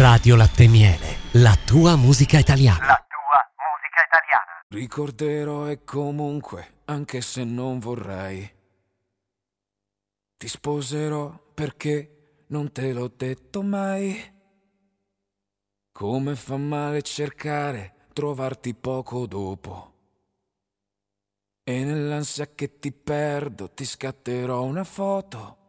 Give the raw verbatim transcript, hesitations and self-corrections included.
Radio Latte e Miele, la tua musica italiana. La tua musica italiana. Ricorderò e comunque, anche se non vorrei, ti sposerò perché non te l'ho detto mai. Come fa male cercare, trovarti poco dopo. E nell'ansia che ti perdo ti scatterò una foto